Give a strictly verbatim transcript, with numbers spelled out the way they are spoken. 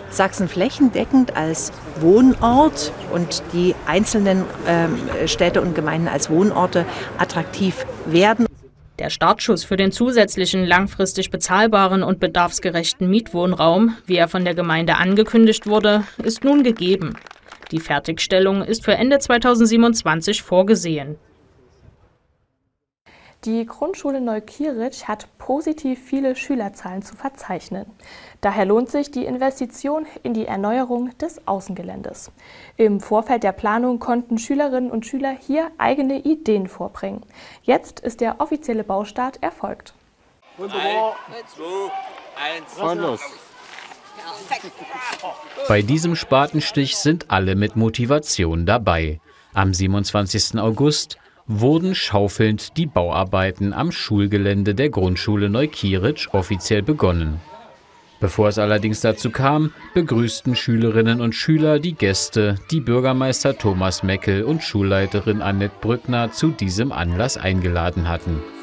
Sachsen flächendeckend als Wohnort und die einzelnen ähm, Städte und Gemeinden als Wohnorte attraktiv werden. Der Startschuss für den zusätzlichen langfristig bezahlbaren und bedarfsgerechten Mietwohnraum, wie er von der Gemeinde angekündigt wurde, ist nun gegeben. Die Fertigstellung ist für Ende zweitausendsiebenundzwanzig vorgesehen. Die Grundschule Neukirch hat positiv viele Schülerzahlen zu verzeichnen. Daher lohnt sich die Investition in die Erneuerung des Außengeländes. Im Vorfeld der Planung konnten Schülerinnen und Schüler hier eigene Ideen vorbringen. Jetzt ist der offizielle Baustart erfolgt. Wunderbar. zwei, eins, los. Bei diesem Spatenstich sind alle mit Motivation dabei. Am siebenundzwanzigsten August wurden schaufelnd die Bauarbeiten am Schulgelände der Grundschule Neukirch offiziell begonnen. Bevor es allerdings dazu kam, begrüßten Schülerinnen und Schüler die Gäste, die Bürgermeister Thomas Meckel und Schulleiterin Annette Brückner zu diesem Anlass eingeladen hatten.